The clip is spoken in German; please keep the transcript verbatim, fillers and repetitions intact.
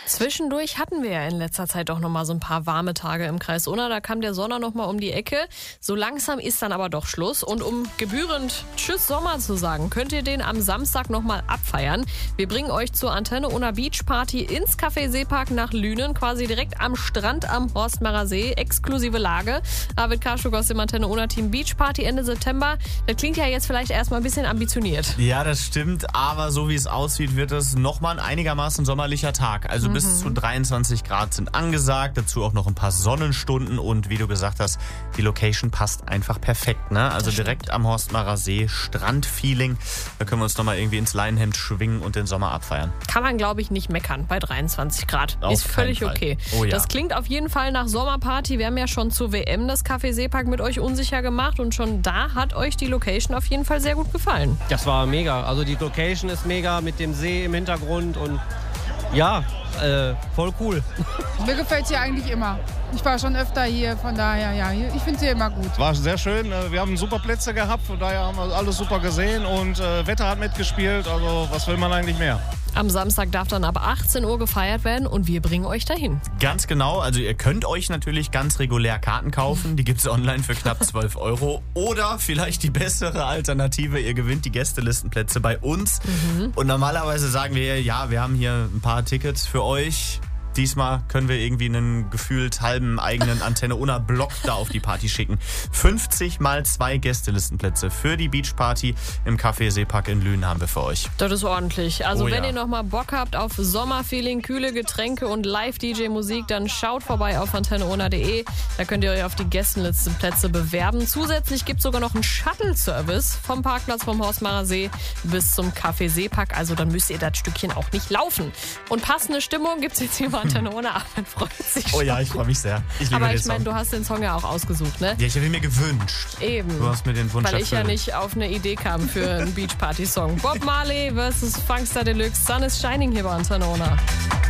Zwischendurch hatten wir ja in letzter Zeit doch noch mal so ein paar warme Tage im Kreis Unna. Da kam der Sommer noch mal um die Ecke. So langsam ist dann aber doch Schluss. Und um gebührend Tschüss Sommer zu sagen, könnt ihr den am Samstag noch mal abfeiern. Wir bringen euch zur Antenne Unna Beach Party ins Café Seepark nach Lünen. Quasi direkt am Strand am Horstmarer See. Exklusive Lage. Arvid Karschuk aus dem Antenne Unna Team Beach Party Ende September. Das klingt ja jetzt vielleicht erstmal ein bisschen ambitioniert. Ja, das stimmt. Aber so wie es aussieht, wird es noch mal ein einigermaßen sommerlicher Tag. Also mhm. bis zu dreiundzwanzig Grad sind angesagt, dazu auch noch ein paar Sonnenstunden und wie du gesagt hast, die Location passt einfach perfekt, ne? Also direkt am Horstmarer See, Strandfeeling, da können wir uns nochmal irgendwie ins Leinenhemd schwingen und den Sommer abfeiern. Kann man, glaube ich, nicht meckern bei dreiundzwanzig Grad. Auf Ist völlig Fall. okay. Oh ja. Das klingt auf jeden Fall nach Sommerparty. Wir haben ja schon zur W M das Café Seepark mit euch unsicher gemacht und schon da hat euch die Location auf jeden Fall sehr gut gefallen. Das war mega. Also die Location ist mega mit dem See im Hintergrund und ja, äh, voll cool. Mir gefällt es hier eigentlich immer. Ich war schon öfter hier, von daher, ja, ich finde es hier immer gut. War sehr schön. Wir haben super Plätze gehabt, von daher haben wir alles super gesehen und äh, Wetter hat mitgespielt, also was will man eigentlich mehr? Am Samstag darf dann ab achtzehn Uhr gefeiert werden und wir bringen euch dahin. Ganz genau, also ihr könnt euch natürlich ganz regulär Karten kaufen, die gibt es online für knapp zwölf Euro. Oder vielleicht die bessere Alternative, ihr gewinnt die Gästelistenplätze bei uns. Mhm. Und normalerweise sagen wir, ja, wir haben hier ein paar Tickets für euch. Diesmal können wir irgendwie einen gefühlt halben eigenen Antenne Unna Block da auf die Party schicken. fünfzig mal zwei Gästelistenplätze für die Beachparty im Café Seepark in Lünen haben wir für euch. Das ist ordentlich. Also oh, wenn ja. ihr noch mal Bock habt auf Sommerfeeling, kühle Getränke und Live-D J-Musik, dann schaut vorbei auf antenne unna punkt de. Da könnt ihr euch auf die Gästelistenplätze bewerben. Zusätzlich gibt es sogar noch einen Shuttle-Service vom Parkplatz vom Horstmarer See bis zum Café Seepark. Also dann müsst ihr das Stückchen auch nicht laufen. Und passende Stimmung gibt es jetzt hier bei Antenne Unna. Ahmed freut sich schon. Oh ja, ich freue mich sehr. Ich liebe Aber den ich meine, Song. du hast den Song ja auch ausgesucht, ne? Ja, ich habe ihn mir gewünscht. Eben. Du hast mir den Wunsch Weil ich ja erfüllt. nicht auf eine Idee kam für einen Beach-Party-Song. Bob Marley versus Funkster Deluxe. Sun is Shining hier bei Antenne Unna.